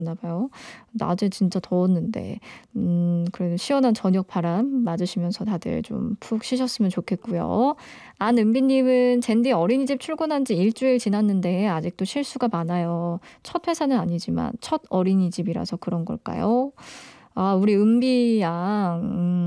나 봐요. 낮에 진짜 더웠는데 그래도 시원한 저녁 바람 맞으시면서 다들 좀 푹 쉬셨으면 좋겠고요. 안은비 님은 젠디 어린이집 출근한 지 일주일 지났는데 아직도 실수가 많아요. 첫 회사는 아니지만 첫 어린이집이라서 그런 걸까요? 아 우리 은비 양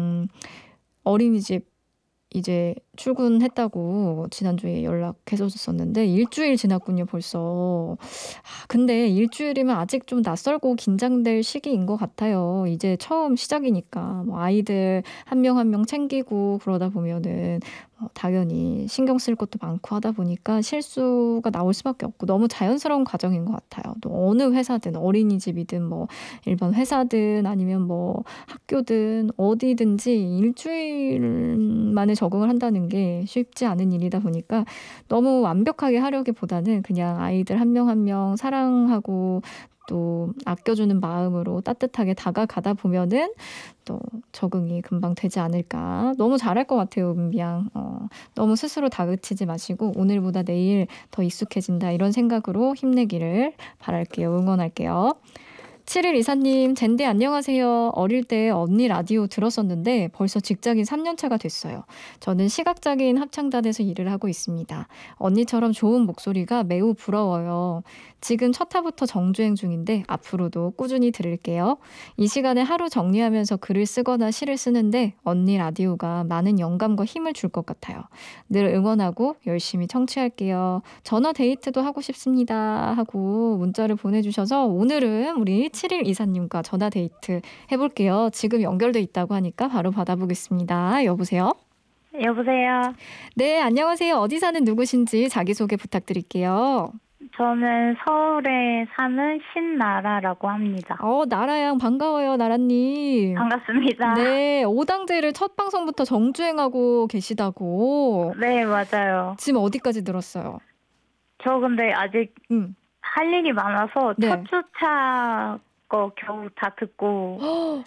어린이집 이제 출근했다고 지난주에 연락했었었는데 일주일 지났군요 벌써. 근데 일주일이면 아직 좀 낯설고 긴장될 시기인 것 같아요. 이제 처음 시작이니까 뭐 아이들 한 명 한 명 챙기고 그러다 보면은 당연히 신경 쓸 것도 많고 하다 보니까 실수가 나올 수밖에 없고 너무 자연스러운 과정인 것 같아요. 또 어느 회사든 어린이집이든 뭐 일반 회사든 아니면 뭐 학교든 어디든지 일주일 만에 적응을 한다는 게 쉽지 않은 일이다 보니까 너무 완벽하게 하려기보다는 그냥 아이들 한 명 한 명 사랑하고 또 아껴주는 마음으로 따뜻하게 다가가다 보면은 또 적응이 금방 되지 않을까. 너무 잘할 것 같아요, 은비 양. 너무 스스로 다그치지 마시고 오늘보다 내일 더 익숙해진다 이런 생각으로 힘내기를 바랄게요. 응원할게요. 7일 이사님, 젠데 안녕하세요. 어릴 때 언니 라디오 들었었는데 벌써 직장인 3년 차가 됐어요. 저는 시각장애인 합창단에서 일을 하고 있습니다. 언니처럼 좋은 목소리가 매우 부러워요. 지금 첫 화부터 정주행 중인데 앞으로도 꾸준히 들을게요. 이 시간에 하루 정리하면서 글을 쓰거나 시를 쓰는데 언니 라디오가 많은 영감과 힘을 줄 것 같아요. 늘 응원하고 열심히 청취할게요. 전화 데이트도 하고 싶습니다. 하고 문자를 보내주셔서 오늘은 우리 7일 이사님과 전화 데이트 해볼게요. 지금 연결돼 있다고 하니까 바로 받아보겠습니다. 여보세요? 여보세요. 네, 안녕하세요. 어디 사는 누구신지 자기소개 부탁드릴게요. 저는 서울에 사는 신나라라고 합니다. 나라양 반가워요, 나라님. 반갑습니다. 네, 오당제를 첫 방송부터 정주행하고 계시다고. 네, 맞아요. 지금 어디까지 들었어요? 저 근데 아직 음. 할 일이 많아서 네. 첫 주차 거 겨우 다 듣고.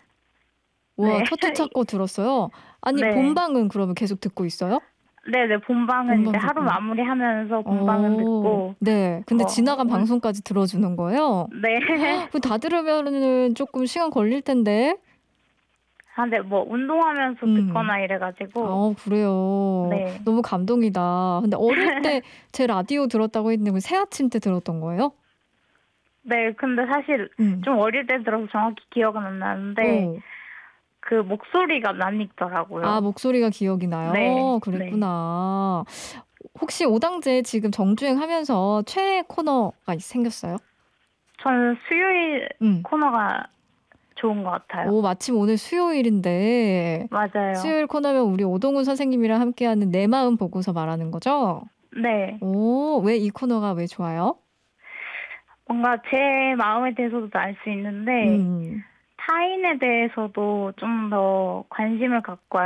와, 네. 첫 주차 거 들었어요? 아니, 네. 본방은 그러면 계속 듣고 있어요? 네네, 본방은 본방 이제 하루 듣고. 마무리하면서 본방은 듣고. 네. 근데 지나간 방송까지 들어주는 거예요? 네. 그 다 들으면은 조금 시간 걸릴 텐데. 근데 뭐 운동하면서 듣거나 이래가지고. 그래요. 네. 너무 감동이다. 근데 어릴 때 제 라디오 들었다고 했는데 새아침 때 들었던 거예요? 네, 근데 사실 좀 어릴 때 들어서 정확히 기억은 안 나는데 어. 그 목소리가 낯익더라고요. 목소리가 기억이 나요? 네. 네. 그랬구나. 혹시 오당제 지금 정주행하면서 최애 코너가 생겼어요? 저는 수요일 음. 코너가 좋은 것 같아요. 마침 오늘 수요일인데 맞아요. 수요일 코너면 우리 오동훈 선생님이랑 함께하는 내 마음 보고서 말하는 거죠? 네. 왜 이 코너가 왜 좋아요? 뭔가 제 마음에 대해서도 알 수 있는데 음. 타인에 대해서도 좀 더 관심을 갖고